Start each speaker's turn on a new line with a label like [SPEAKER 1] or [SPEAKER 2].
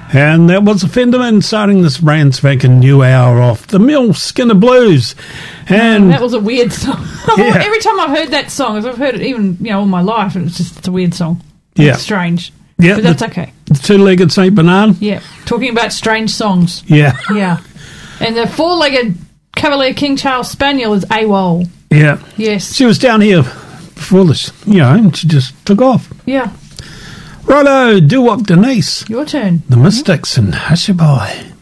[SPEAKER 1] And that was a Fenderman starting this brand spanking new hour off the Mill Skinner Blues. And
[SPEAKER 2] that was a weird song.
[SPEAKER 1] Yeah.
[SPEAKER 2] Every time I've heard that song, as I've heard it even all my life, it's a weird song.
[SPEAKER 1] Yeah.
[SPEAKER 2] It's strange.
[SPEAKER 1] Yeah,
[SPEAKER 2] But that's okay.
[SPEAKER 1] The two-legged Saint Bernard.
[SPEAKER 2] Yeah. Talking about strange songs.
[SPEAKER 1] Yeah.
[SPEAKER 2] Yeah. And the four-legged Cavalier King Charles Spaniel is AWOL.
[SPEAKER 1] Yeah.
[SPEAKER 2] Yes.
[SPEAKER 1] She was down here before this, and she just took off.
[SPEAKER 2] Yeah.
[SPEAKER 1] Righto, Doo-Wop Denise.
[SPEAKER 2] Your turn.
[SPEAKER 1] The Mystics and Hushabye.